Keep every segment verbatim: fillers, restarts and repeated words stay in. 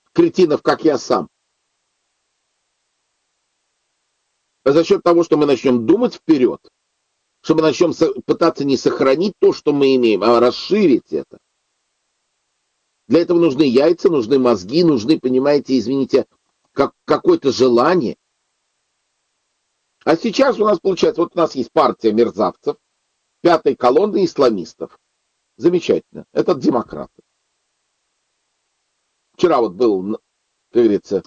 кретинов, как я сам. А за счет того, что мы начнем думать вперед, что мы начнем пытаться не сохранить то, что мы имеем, а расширить это. Для этого нужны яйца, нужны мозги, нужны, понимаете, извините, как, какое-то желание. А сейчас у нас получается, вот у нас есть партия мерзавцев, пятой колонны исламистов. Замечательно. Это демократы. Вчера вот был, как говорится,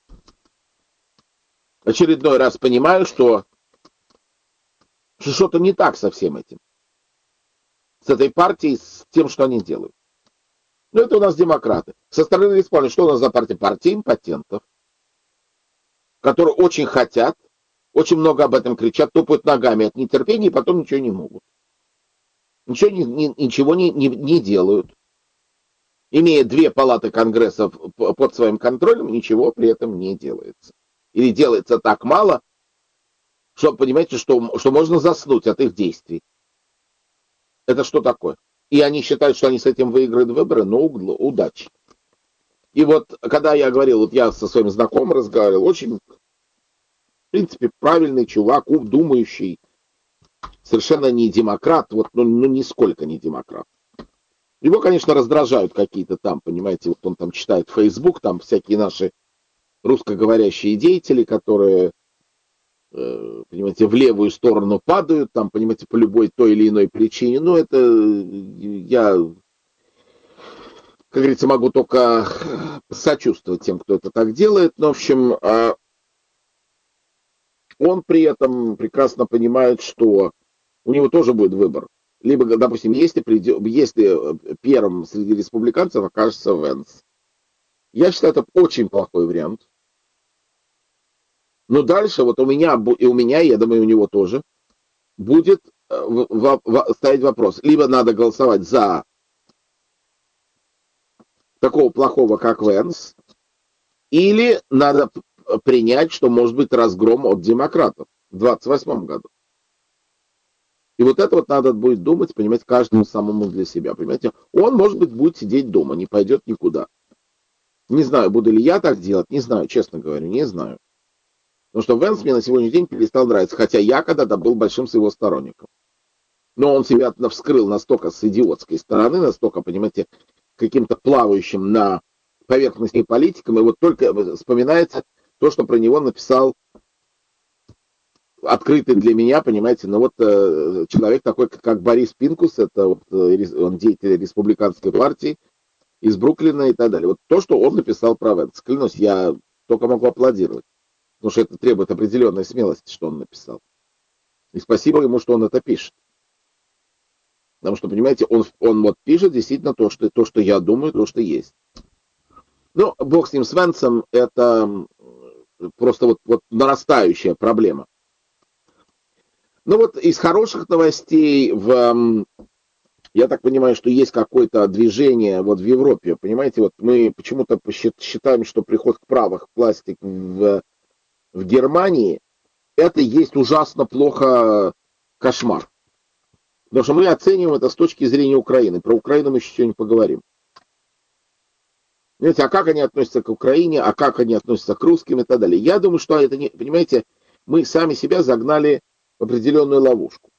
очередной раз понимаю, что, что что-то не так со всем этим. С этой партией, с тем, что они делают. Ну, это у нас демократы. Со стороны республики, что у нас за партия? Партия импотентов, которые очень хотят, очень много об этом кричат, топают ногами от нетерпения и потом ничего не могут. Ничего не, не, ничего не, не, не делают. Имея две палаты Конгресса под своим контролем, ничего при этом не делается. Или делается так мало, что, понимаете, что, что можно заснуть от их действий. Это что такое? И они считают, что они с этим выиграют выборы, но удачи. И вот, когда я говорил, вот я со своим знакомым разговаривал, очень, в принципе, правильный чувак, думающий, совершенно не демократ, вот, ну, ну нисколько не демократ. Его, конечно, раздражают какие-то там, понимаете, вот он там читает Facebook, там всякие наши русскоговорящие деятели, которые, э, понимаете, в левую сторону падают, там, понимаете, по любой той или иной причине. Ну, это я, как говорится, могу только сочувствовать тем, кто это так делает. Но, в общем, э, он при этом прекрасно понимает, что у него тоже будет выбор. Либо, допустим, если, придет, если первым среди республиканцев окажется Венс. Я считаю, это очень плохой вариант. Но дальше вот у меня, и у меня, я думаю, у него тоже, будет в, в, в, стоять вопрос. Либо надо голосовать за такого плохого, как Венс, или надо принять, что может быть разгром от демократов в двадцать восьмом году. И вот это вот надо будет думать, понимаете, каждому самому для себя, понимаете. Он, может быть, будет сидеть дома, не пойдет никуда. Не знаю, буду ли я так делать, не знаю, честно говорю, не знаю. Потому что Венс мне на сегодняшний день перестал нравиться, хотя я когда-то был большим с его сторонником. Но он себя вскрыл настолько с идиотской стороны, настолько, понимаете, каким-то плавающим на поверхности политиком, и вот только вспоминается то, что про него написал открытый для меня, понимаете, ну вот э, человек такой, как Борис Пинкус, это вот, э, он деятель республиканской партии из Бруклина и так далее. Вот то, что он написал про Венс, клянусь, я только могу аплодировать, потому что это требует определенной смелости, что он написал. И спасибо ему, что он это пишет. Потому что, понимаете, он, он вот пишет действительно то что, то, что я думаю, то, что есть. Ну, бог с ним, с Венсом, это просто вот, вот нарастающая проблема. Ну вот из хороших новостей, в, я так понимаю, что есть какое-то движение вот в Европе, понимаете, вот мы почему-то считаем, что приход к правых власти в, в Германии, это есть ужасно плохо кошмар. Потому что мы оцениваем это с точки зрения Украины. Про Украину мы еще сегодня поговорим. Понимаете, а как они относятся к Украине, а как они относятся к русским и так далее. Я думаю, что это не, понимаете, мы сами себя загнали в определенную ловушку.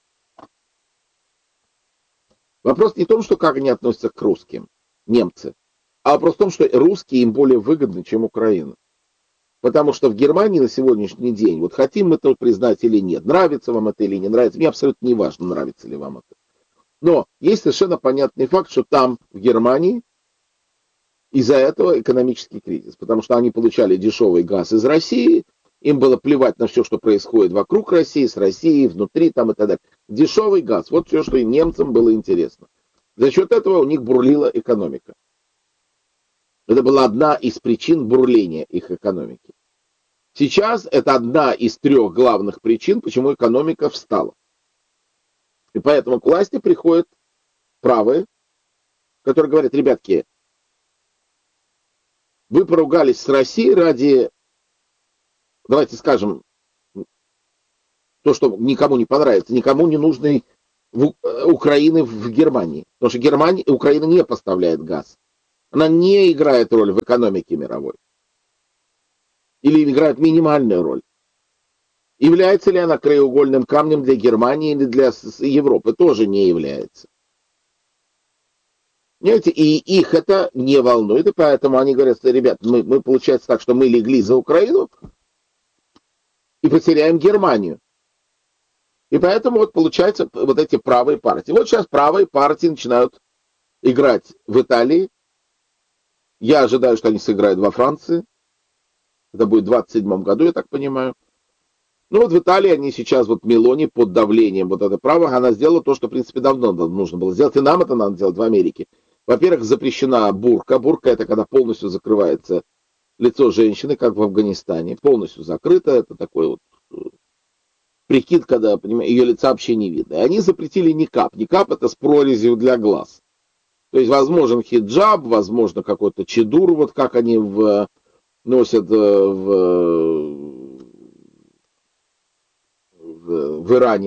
Вопрос не в том, что как они относятся к русским, немцы, а вопрос в том, что русские им более выгодны, чем Украина. Потому что в Германии на сегодняшний день, вот хотим мы это признать или нет, нравится вам это или не нравится, мне абсолютно не важно, нравится ли вам это. Но есть совершенно понятный факт, что там, в Германии, из-за этого экономический кризис. Потому что они получали дешевый газ из России, им было плевать на все, что происходит вокруг России, с Россией, внутри там и так далее. Дешевый газ, вот все, что и немцам было интересно. За счет этого у них бурлила экономика. Это была одна из причин бурления их экономики. Сейчас это одна из трех главных причин, почему экономика встала. И поэтому к власти приходят правые, которые говорят, ребятки, вы поругались с Россией ради, давайте скажем, то, что никому не понравится, никому не нужной в Украины в Германии. Потому что Германия, Украина не поставляет газ. Она не играет роль в экономике мировой. Или играет минимальную роль. Является ли она краеугольным камнем для Германии или для Европы? Тоже не является. Понимаете, и их это не волнует, и поэтому они говорят, что, ребят, мы, мы получается так, что мы легли за Украину и потеряем Германию. И поэтому вот получается вот эти правые партии. Вот сейчас правые партии начинают играть в Италии. Я ожидаю, что они сыграют во Франции. Это будет в двадцать седьмом году, я так понимаю. Ну вот в Италии они сейчас, вот Мелони под давлением вот это право, она сделала то, что, в принципе, давно нужно было сделать. И нам это надо делать в Америке. Во-первых, запрещена бурка. Бурка — это когда полностью закрывается лицо женщины, как в Афганистане. Полностью закрыто. Это такой вот прикид, когда, понимаете, ее лица вообще не видно. И они запретили никап. Никап — это с прорезью для глаз. То есть возможен хиджаб, возможно какой-то чедур, вот как они в, носят в, в, в Иране.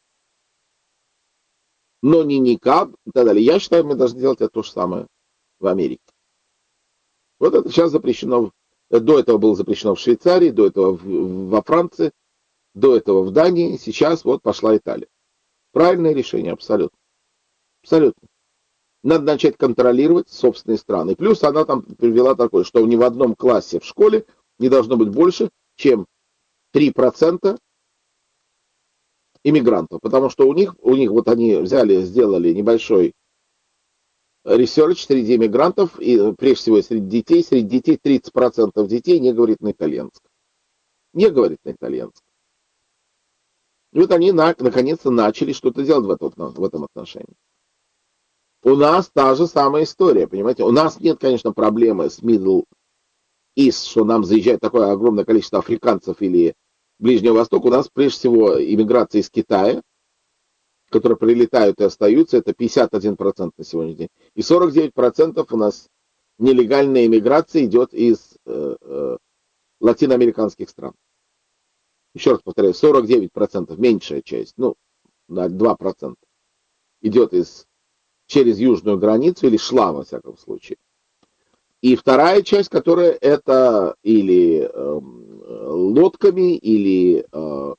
Но не никап и так далее. Я считаю, мы должны делать это то же самое в Америке. Вот это сейчас запрещено. До этого было запрещено в Швейцарии, до этого в, во Франции, до этого в Дании. Сейчас вот пошла Италия. Правильное решение, абсолютно. Абсолютно. Надо начать контролировать собственные страны. Плюс она там привела такое, что ни в одном классе в школе не должно быть больше, чем три процента иммигрантов. Потому что у них, у них вот они взяли, сделали небольшой ресерч среди иммигрантов, и прежде всего среди детей. Среди детей тридцать процентов детей не говорит на итальянском. Не говорит на итальянском. И вот они на, наконец-то начали что-то делать в этом, в этом отношении. У нас та же самая история, понимаете? У нас нет, конечно, проблемы с Middle East, что нам заезжает такое огромное количество африканцев или Ближнего Востока. У нас, прежде всего, иммиграция из Китая, которые прилетают и остаются, это пятьдесят один процент на сегодняшний день. И сорок девять процентов у нас нелегальная иммиграция идет из э, э, латиноамериканских стран. Еще раз повторяю, сорок девять процентов, меньшая часть, ну, два процента, идет из через южную границу, или шла, во всяком случае. И вторая часть, которая это или э, лодками, или э,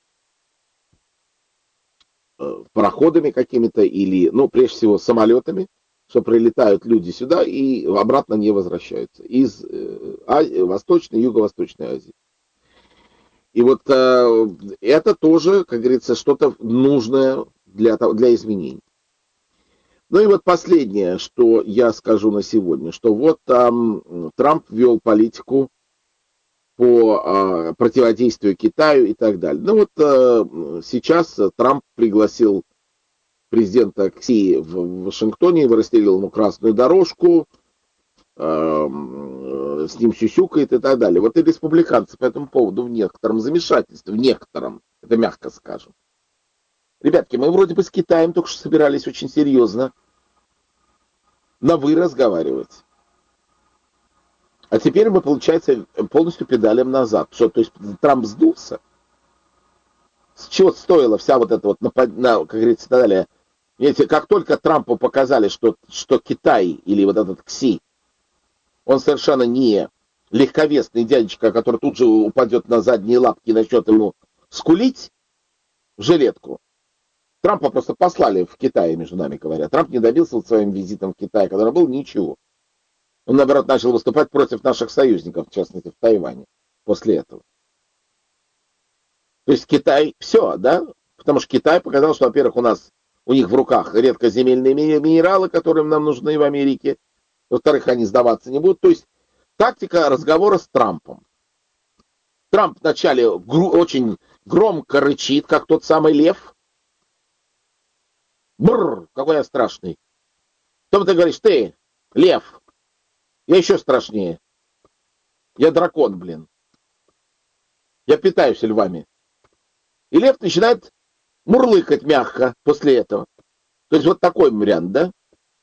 э, пароходами какими-то, или, ну, прежде всего, самолетами, что прилетают люди сюда и обратно не возвращаются из э, Азии, Восточной, Юго-Восточной Азии. И вот э, это тоже, как говорится, что-то нужное для, для изменений. Ну и вот последнее, что я скажу на сегодня, что вот там Трамп вел политику по а, противодействию Китаю и так далее. Ну вот а, сейчас Трамп пригласил президента Кси в Вашингтоне, его расстелил ему красную дорожку, а, с ним сюсюкает и так далее. Вот и республиканцы по этому поводу в некотором замешательстве, в некотором, это мягко скажем. Ребятки, мы вроде бы с Китаем только что собирались очень серьезно на «вы» разговаривать. А теперь мы, получается, полностью педалим назад. Что, то есть Трамп сдулся? С чего стоила вся вот эта вот, напад... на, как говорится, далее. Видите, как только Трампу показали, что, что Китай или вот этот Кси, он совершенно не легковесный дядечка, который тут же упадет на задние лапки и начнет ему скулить в жилетку. Трампа просто послали в Китай, между нами говоря. Трамп не добился вот своим визитом в Китай, который был ничего. Он, наоборот, начал выступать против наших союзников, в частности, в Тайване, после этого. То есть Китай, все, да? Потому что Китай показал, что, во-первых, у нас, у них в руках редкоземельные минералы, которые нам нужны в Америке. Во-вторых, они сдаваться не будут. То есть тактика разговора с Трампом. Трамп вначале гру- очень громко рычит, как тот самый лев. Бррр, какой я страшный. Потом ты говоришь, ты, лев, я еще страшнее. Я дракон, блин. Я питаюсь львами. И лев начинает мурлыкать мягко после этого. То есть вот такой вариант, да?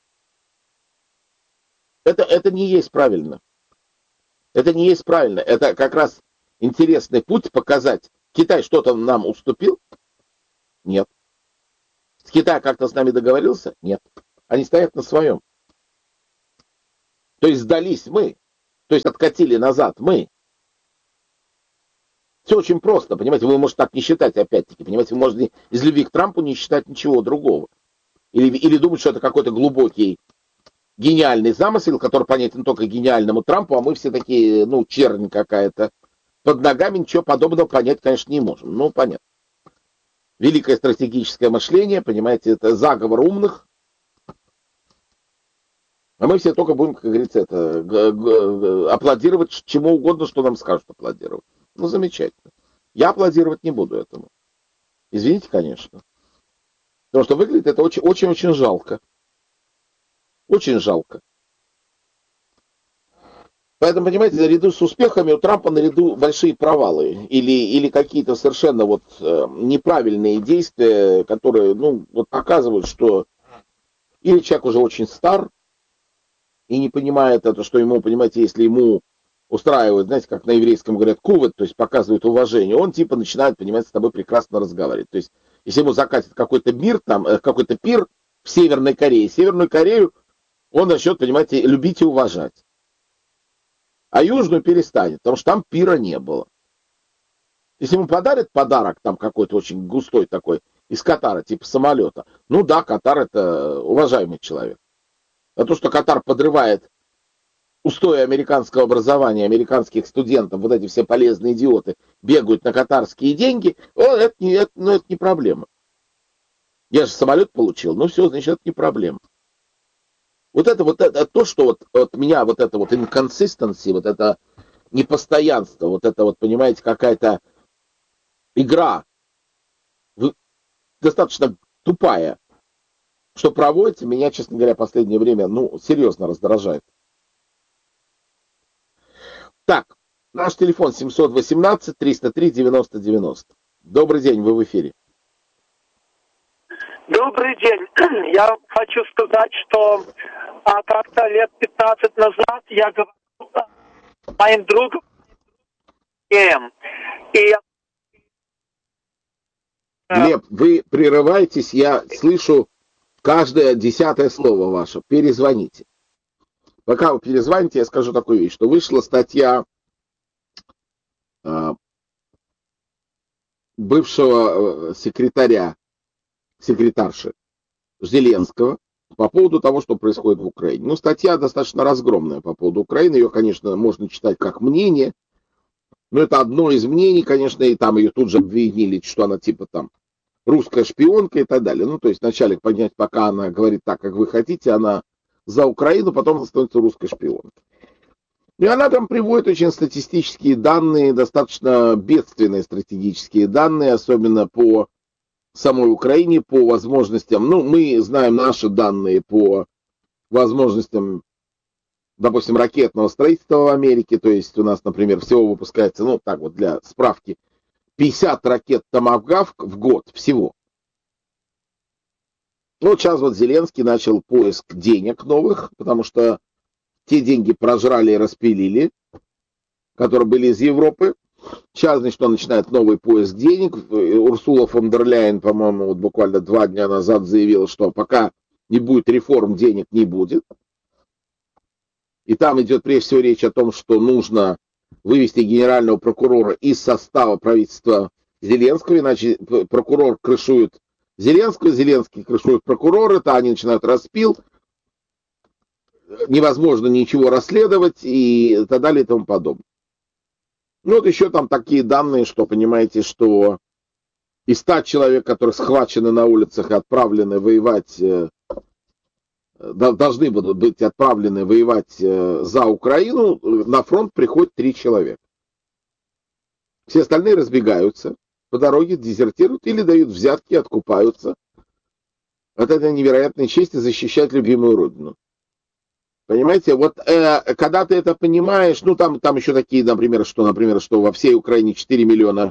Это, это не есть правильно. Это не есть правильно. Это как раз интересный путь показать. Китай что-то нам уступил? Нет. Китай как-то с нами договорился? Нет. Они стоят на своем. То есть сдались мы. То есть откатили назад мы. Все очень просто, понимаете, вы можете так не считать, опять-таки, понимаете, вы можете из любви к Трампу не считать ничего другого. Или, или думать, что это какой-то глубокий, гениальный замысел, который понятен только гениальному Трампу, а мы все такие, ну, чернь какая-то. Под ногами ничего подобного понять, конечно, не можем. Ну, понятно. Великое стратегическое мышление, понимаете, это заговор умных. А мы все только будем, как говорится, это, г- г- аплодировать чему угодно, что нам скажут аплодировать. Ну, замечательно. Я аплодировать не буду этому. Извините, конечно. Потому что выглядит это очень-очень жалко. Очень жалко. Поэтому, понимаете, наряду с успехами у Трампа наряду большие провалы. Или, или какие-то совершенно вот э, неправильные действия, которые, ну, вот показывают, что или человек уже очень стар и не понимает это, что ему, понимаете, если ему устраивают, знаете, как на еврейском говорят, кувет, то есть показывают уважение, он типа начинает, понимаете, с тобой прекрасно разговаривать. То есть, если ему закатит какой-то мир, там, э, какой-то пир в Северной Корее, Северную Корею он начнет, понимаете, любить и уважать. А Южную перестанет, потому что там пира не было. Если ему подарят подарок, там какой-то очень густой такой, из Катара, типа самолета, ну да, Катар это уважаемый человек. А то, что Катар подрывает устои американского образования, американских студентов, вот эти все полезные идиоты, бегают на катарские деньги, о, это, не, это, ну, это не проблема. Я же самолет получил, ну все, значит, это не проблема. Вот это вот это, то, что вот от меня вот это вот inconsistency, вот это непостоянство, вот это вот, понимаете, какая-то игра достаточно тупая, что проводится, меня, честно говоря, в последнее время, ну, серьезно раздражает. Так, наш телефон семьсот восемнадцать триста три девяносто девяносто. Добрый день, вы в эфире. Добрый день. Я хочу сказать, что а, как-то лет пятнадцать назад я говорил с моим другом, и Глеб, вы прерываетесь, я слышу каждое десятое слово ваше. Перезвоните. Пока вы перезвоните, я скажу такую вещь, что вышла статья э, бывшего э, секретаря, секретарши Зеленского по поводу того, что происходит в Украине. Ну, статья достаточно разгромная по поводу Украины. Ее, конечно, можно читать как мнение, но это одно из мнений, конечно, и там ее тут же обвинили, что она типа там русская шпионка и так далее. Ну, то есть вначале понять, пока она говорит так, как вы хотите, она за Украину, потом она становится русской шпионкой. И она там приводит очень статистические данные, достаточно бедственные стратегические данные, особенно по самой Украине, по возможностям. Ну, мы знаем наши данные по возможностям, допустим, ракетного строительства в Америке. То есть у нас, например, всего выпускается, ну, так вот для справки, пятьдесят ракет Томагавк в год всего. Ну, вот сейчас вот Зеленский начал поиск денег новых, потому что те деньги прожрали и распилили, которые были из Европы. Сейчас, значит, он начинает новый поиск денег. Урсула фон дер Ляйен, по-моему, вот буквально два дня назад заявила, что пока не будет реформ, денег не будет. И там идет прежде всего речь о том, что нужно вывести генерального прокурора из состава правительства Зеленского, иначе прокурор крышует Зеленского, Зеленский крышует прокурора, то они начинают распил, невозможно ничего расследовать и так далее и тому подобное. Ну вот еще там такие данные, что, понимаете, что из ста человек, которые схвачены на улицах и отправлены воевать, должны будут быть отправлены воевать за Украину, на фронт приходит три человека. Все остальные разбегаются по дороге, дезертируют или дают взятки, откупаются от этой невероятной чести защищать любимую родину. Понимаете, вот э, когда ты это понимаешь, ну там, там еще такие, например, что, например, что во всей Украине четыре миллиона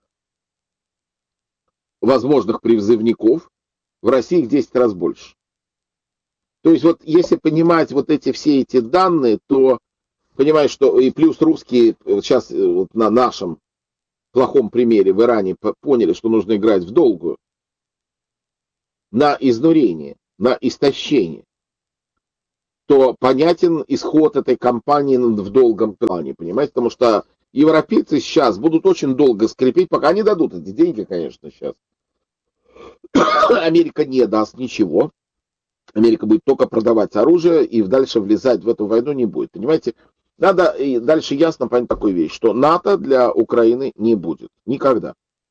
возможных призывников, в России их десять раз больше. То есть вот если понимать вот эти все эти данные, то понимаешь, что и плюс русские сейчас вот на нашем плохом примере в Иране поняли, что нужно играть в долгую, на изнурение, на истощение. то понятен исход этой кампании в долгом плане, понимаете? Потому что европейцы сейчас будут очень долго скрипеть, пока они дадут эти деньги, конечно, сейчас. Америка не даст ничего. Америка будет только продавать оружие и дальше влезать в эту войну не будет. Понимаете? Надо и дальше ясно понять такую вещь, что НАТО для Украины не будет. Никогда.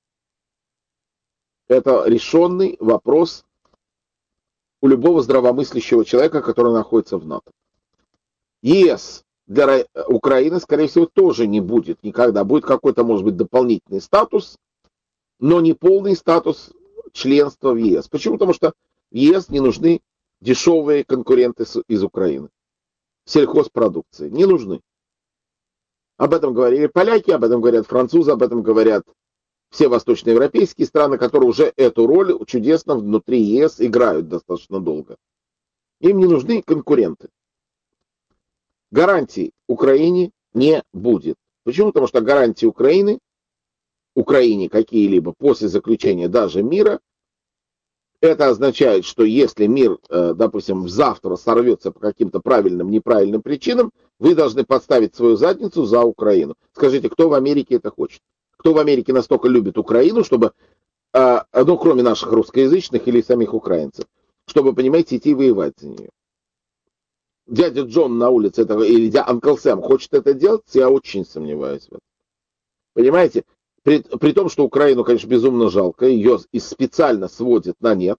Это решенный вопрос у любого здравомыслящего человека, который находится в НАТО. ЕС для Украины, скорее всего, тоже не будет никогда. Будет какой-то, может быть, дополнительный статус, но не полный статус членства в ЕС. Почему? Потому что в ЕС не нужны дешевые конкуренты из Украины. Сельхозпродукции. Не нужны. Об этом говорили поляки, об этом говорят французы, об этом говорят все восточноевропейские страны, которые уже эту роль чудесно внутри ЕС играют достаточно долго. Им не нужны конкуренты. Гарантий Украине не будет. Почему? Потому что гарантии Украины, Украине какие-либо после заключения даже мира, это означает, что если мир, допустим, завтра сорвется по каким-то правильным, неправильным причинам, вы должны подставить свою задницу за Украину. Скажите, кто в Америке это хочет? Кто в Америке настолько любит Украину, чтобы, ну, кроме наших русскоязычных или самих украинцев, чтобы, понимаете, идти воевать за нее? Дядя Джон на улице, это, или дядя Анкл Сэм хочет это делать? Я очень сомневаюсь в этом. Понимаете? При, при том, что Украину, конечно, безумно жалко, ее и специально сводят на нет,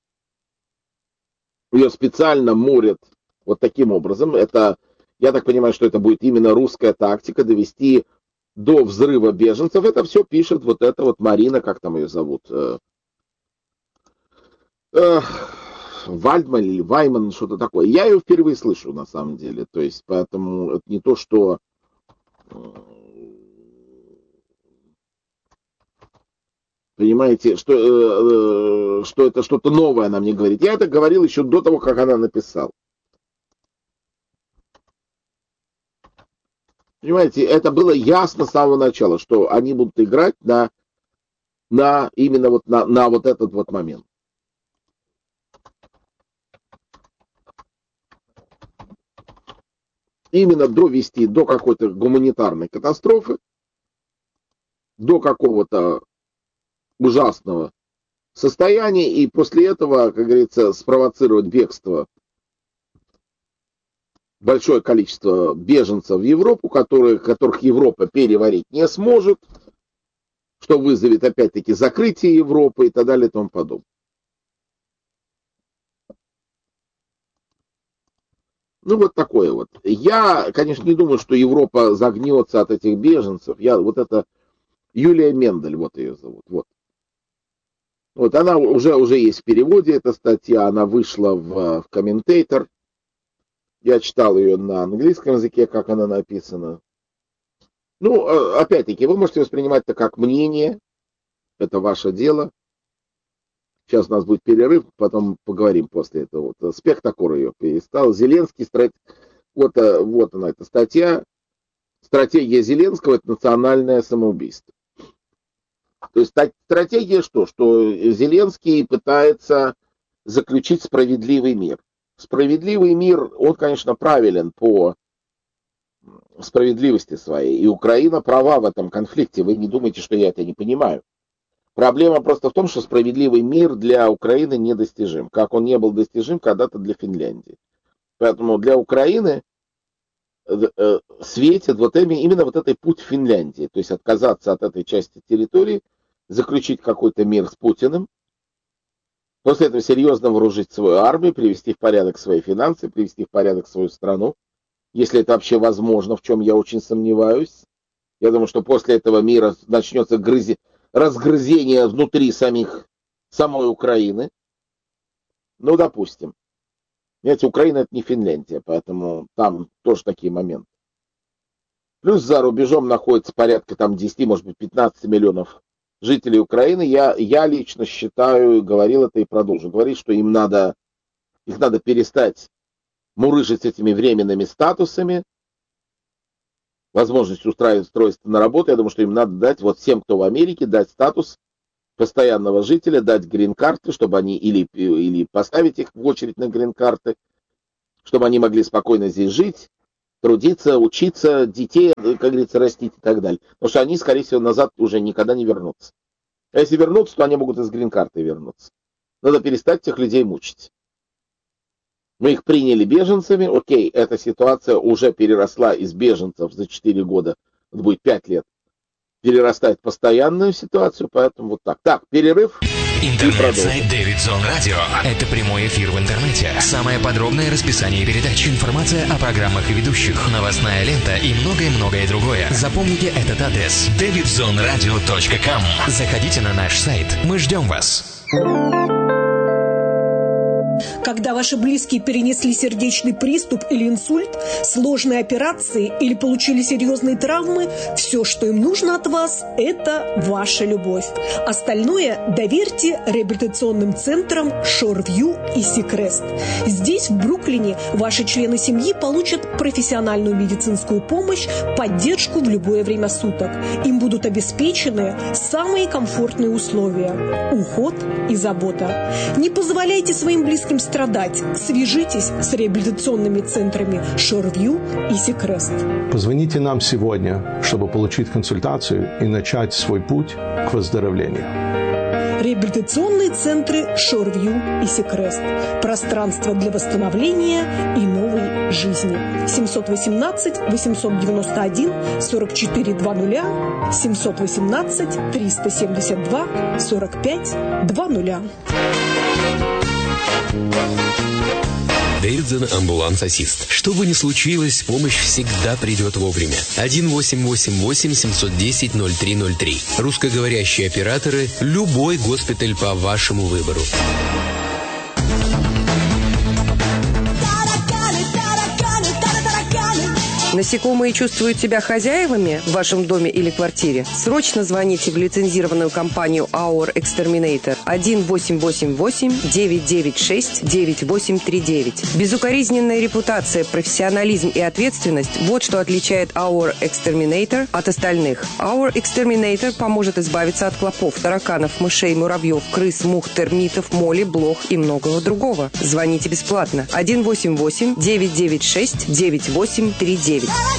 ее специально морят вот таким образом. Это, я так понимаю, что это будет именно русская тактика, довести до взрыва беженцев. Это все пишет вот эта вот Марина, как там ее зовут, э, э, Вальдман или Вайман, что-то такое. Я ее впервые слышу, на самом деле. То есть, поэтому это не то, что... Понимаете, что, э, что это что-то новое она мне говорит. Я это говорил еще до того, как она написала. Понимаете, это было ясно с самого начала, что они будут играть на, на именно вот на, на вот этот вот момент. Именно довести до какой-то гуманитарной катастрофы, до какого-то ужасного состояния, и после этого, как говорится, спровоцировать бегство большое количество беженцев в Европу, которые, которых Европа переварить не сможет, что вызовет опять-таки закрытие Европы и так далее и тому подобное. Ну, вот такое вот. Я, конечно, не думаю, что Европа загнется от этих беженцев. Я, вот это Юлия Мендель, вот ее зовут. Вот. Вот она уже, уже есть в переводе, эта статья, она вышла в, в Commentator. Я читал ее на английском языке, как она написана. Ну, опять-таки, вы можете воспринимать это как мнение. Это ваше дело. Сейчас у нас будет перерыв, потом поговорим после этого. Вот, Спектакур ее перестал. Зеленский, страт... вот, вот она, эта статья. Стратегия Зеленского — это национальное самоубийство. То есть стратегия что? Что Зеленский пытается заключить справедливый мир. Справедливый мир, он, конечно, правилен по справедливости своей. И Украина права в этом конфликте. Вы не думайте, что я это не понимаю. Проблема просто в том, что справедливый мир для Украины недостижим. Как он не был достижим когда-то для Финляндии. Поэтому для Украины светит вот именно вот этот путь Финляндии. То есть отказаться от этой части территории, заключить какой-то мир с Путиным. После этого серьезно вооружить свою армию, привести в порядок свои финансы, привести в порядок свою страну. Если это вообще возможно, в чем я очень сомневаюсь. Я думаю, что после этого мира начнется грызи... разгрызение внутри самих, самой Украины. Ну, допустим. Знаете, Украина — это не Финляндия, поэтому там тоже такие моменты. Плюс за рубежом находится порядка там десять, может быть, пятнадцать миллионов жителей Украины. Я, я лично считаю, говорил это и продолжу говорить, что им надо, их надо перестать мурыжить с этими временными статусами, возможность устроиться на работу. Я думаю, что им надо дать, вот всем, кто в Америке, дать статус постоянного жителя, дать грин-карты, чтобы они или, или поставить их в очередь на грин-карты, чтобы они могли спокойно здесь жить, трудиться, учиться, детей, как говорится, растить и так далее. Потому что они, скорее всего, назад уже никогда не вернутся. А если вернутся, то они могут из грин-карты вернуться. Надо перестать этих людей мучить. Мы их приняли беженцами, окей, эта ситуация уже переросла из беженцев за четыре года, это будет пять лет, перерастает в постоянную ситуацию, поэтому вот так. Так, перерыв. Интернет-сайт Davidson Radio. Это прямой эфир в интернете. Самое подробное расписание передач, информация о программах и ведущих, новостная лента и многое-многое другое. Запомните этот адрес: дэвидсон радио точка ком. Заходите на наш сайт. Мы ждем вас. Когда ваши близкие перенесли сердечный приступ или инсульт, сложные операции или получили серьезные травмы, все, что им нужно от вас, это ваша любовь. Остальное доверьте реабилитационным центрам Шорвью и Сикрест. Здесь, в Бруклине, ваши члены семьи получат профессиональную медицинскую помощь, поддержку в любое время суток. Им будут обеспечены самые комфортные условия, уход и забота. Не позволяйте своим близким страдать. Свяжитесь с реабилитационными центрами Шорвью и Сикрест. Позвоните нам сегодня, чтобы получить консультацию и начать свой путь к выздоровлению. Реабилитационные центры Шорвью и Сикрест. Пространство для восстановления и новой жизни. семьсот восемнадцать восемьсот девяносто один сорок четыре двадцать, семьсот восемнадцать триста семьдесят два сорок пять двадцать. Davidson амбуланс-ассист. Что бы ни случилось, помощь всегда придет вовремя. один восемь восемь восемь семь один ноль ноль три ноль три. Русскоговорящие операторы. Любой госпиталь по вашему выбору. Насекомые чувствуют себя хозяевами в вашем доме или квартире? Срочно звоните в лицензированную компанию Our Exterminator один восемь восемь восемь девять девять шесть девять восемь три девять. Безукоризненная репутация, профессионализм и ответственность – вот что отличает Our Exterminator от остальных. Our Exterminator поможет избавиться от клопов, тараканов, мышей, муравьев, крыс, мух, термитов, моли, блох и многого другого. Звоните бесплатно один восемь восемь девять девять шесть девять восемь три девять.